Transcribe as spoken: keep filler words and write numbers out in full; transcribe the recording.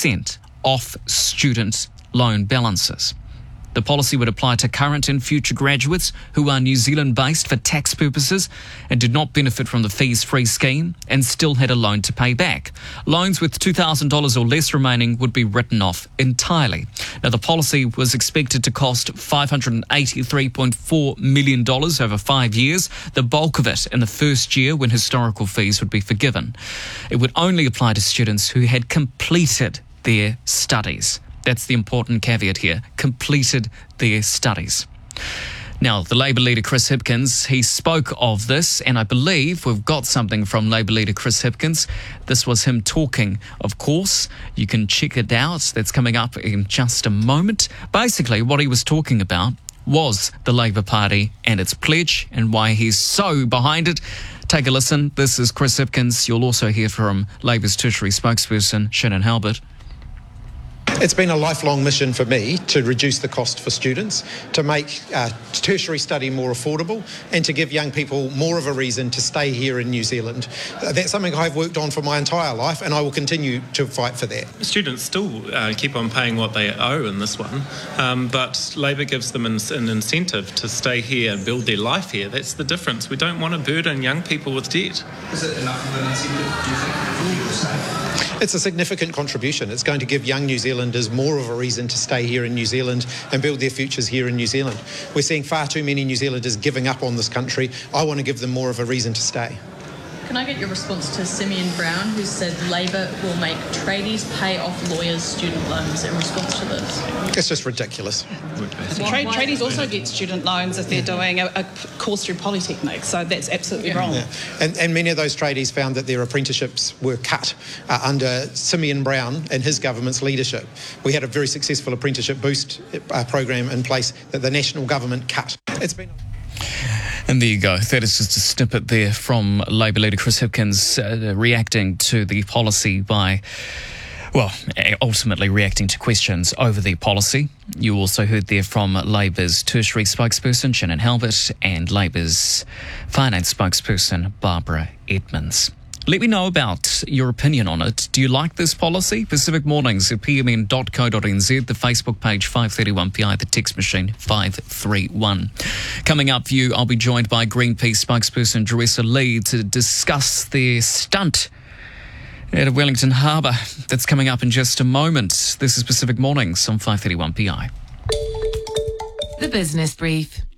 percent off student loan balances. The policy would apply to current and future graduates who are New Zealand-based for tax purposes and did not benefit from the fees-free scheme and still had a loan to pay back. Loans with two thousand dollars or less remaining would be written off entirely. Now, the policy was expected to cost five hundred eighty-three point four million dollars over five years, the bulk of it in the first year when historical fees would be forgiven. It would only apply to students who had completed their studies. That's the important caveat here, completed their studies. Now, the Labour leader Chris Hipkins, he spoke of this, and I believe we've got something from Labour leader Chris Hipkins. This was him talking, of course. You can check it out. That's coming up in just a moment. Basically, what he was talking about was the Labour Party and its pledge and why he's so behind it. Take a listen. This is Chris Hipkins. You'll also hear from Labour's tertiary spokesperson, Shannon Halbert. It's been a lifelong mission for me to reduce the cost for students, to make uh, tertiary study more affordable and to give young people more of a reason to stay here in New Zealand. Uh, that's something I've worked on for my entire life and I will continue to fight for that. Students still uh, keep on paying what they owe in this one, um, but Labour gives them an, an incentive to stay here and build their life here. That's the difference. We don't want to burden young people with debt. Is it enough of an incentive, do you think, for you to stay? It's a significant contribution. It's going to give young New Zealanders more of a reason to stay here in New Zealand and build their futures here in New Zealand. We're seeing far too many New Zealanders giving up on this country. I want to give them more of a reason to stay. Can I get your response to Simeon Brown, who said Labour will make tradies pay off lawyers' student loans in response to this? It's just ridiculous. The trade, tradies also get student loans if they're doing a, a course through Polytechnic, so that's absolutely yeah. wrong. Yeah. And, and many of those tradies found that their apprenticeships were cut uh, under Simeon Brown and his government's leadership. We had a very successful apprenticeship boost uh, program in place that the national government cut. It's been... And there you go. That is just a snippet there from Labour leader Chris Hipkins uh, reacting to the policy by, well, ultimately reacting to questions over the policy. You also heard there from Labour's tertiary spokesperson, Shannon Halbert, and Labour's finance spokesperson, Barbara Edmonds. Let me know about your opinion on it. Do you like this policy? Pacific Mornings at p m n dot co dot n z, the Facebook page five thirty-one P I, the text machine five three one. Coming up for you, I'll be joined by Greenpeace spokesperson Jeressa Lee to discuss their stunt at Wellington Harbour. That's coming up in just a moment. This is Pacific Mornings on five thirty-one P I. The Business Brief.